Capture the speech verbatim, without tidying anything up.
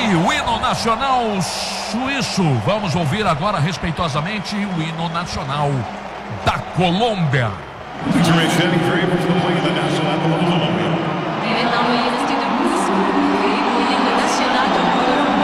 aí o hino nacional suíço. Vamos ouvir agora respeitosamente o hino nacional da Colômbia. Victory standing frame for the play of the national anthem of Colombia.